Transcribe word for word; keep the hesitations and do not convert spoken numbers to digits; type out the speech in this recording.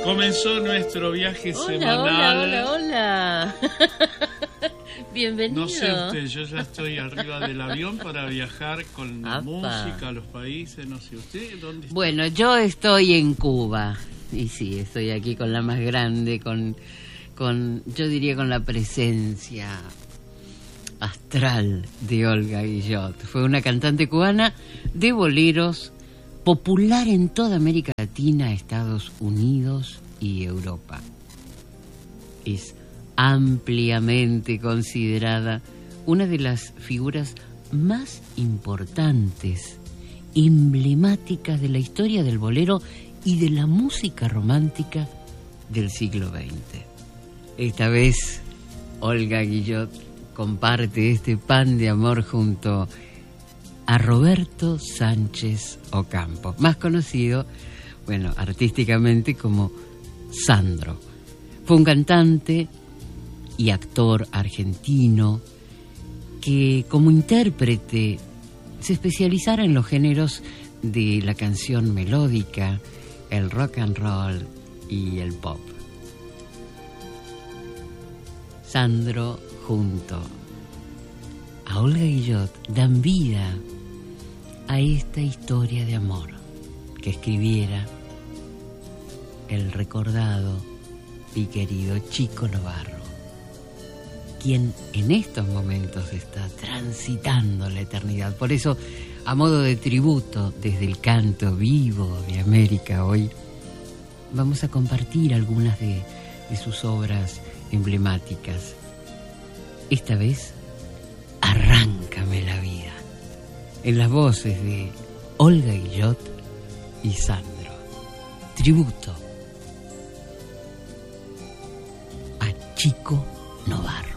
Comenzó nuestro viaje hola, semanal. Hola, hola, hola. Bienvenido. No sé usted, yo ya estoy arriba del avión para viajar con la Apa. música a los países, no sé usted, ¿dónde está? Bueno, yo estoy en Cuba. Y sí, estoy aquí con la más grande, con, con yo diría con la presencia astral de Olga Guillot. Fue una cantante cubana de boleros, popular en toda América Latina, Estados Unidos y Europa. Es ampliamente considerada una de las figuras más importantes, emblemáticas de la historia del bolero y de la música romántica del siglo veinte. Esta vez, Olga Guillot comparte este pan de amor junto a Roberto Sánchez Ocampo, más conocido, bueno, artísticamente como Sandro. Fue un cantante y actor argentino que como intérprete se especializara en los géneros de la canción melódica, el rock and roll y el pop. Sandro junto a Olga Guillot dan vida a esta historia de amor que escribiera el recordado y querido Chico Novarro, quien en estos momentos está transitando la eternidad. Por eso, a modo de tributo, desde el canto vivo de América hoy, vamos a compartir algunas de, de sus obras emblemáticas. Esta vez, Arráncame la vida, en las voces de Olga Guillot y Sandro. Tributo a Chico Novarro.